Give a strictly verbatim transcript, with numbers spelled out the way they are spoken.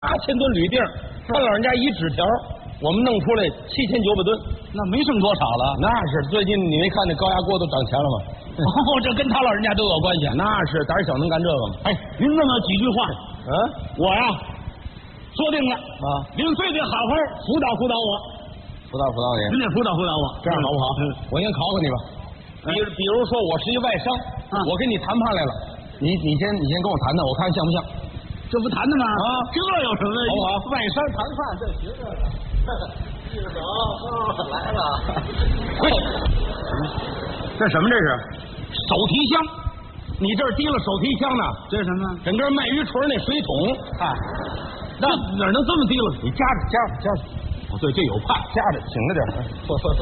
八千吨铝锭，他老人家一纸条，我们弄出来七千九百吨， 那没剩多少了。 那是最近你没看那高压锅都涨钱了吗？ 哦，这跟他老人家都有关系。 那是胆小能干这个吗？ 哎，您这么几句话， 嗯， 我呀说定了啊， 您非得好好辅导辅导我， 辅导辅导你， 您得辅导辅导我， 这样好不好？ 嗯， 我先考考你吧。比比如说我是一外商， 啊我跟你谈判来了，你你先你先跟我谈谈，我看像不像？ 这不谈的吗？ 啊， 这有什么？ 好不好？ 外商谈判这学着呢。记者来了， 喂，这什么这是？ 手提箱， 你这儿提了手提箱呢？ 这是什么？ 整个卖鱼锤那水桶， 啊， 那哪能这么提了？你夹着夹着夹着， 哦，对，这有派， 夹着，醒着点。坐坐坐。